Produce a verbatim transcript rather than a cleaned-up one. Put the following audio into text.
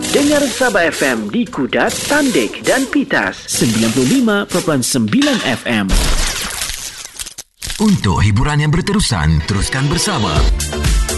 Dengar Sabah F M di Kudat, Tandik dan Pitas sembilan puluh lima perpuluhan sembilan F M. Untuk hiburan yang berterusan, teruskan bersama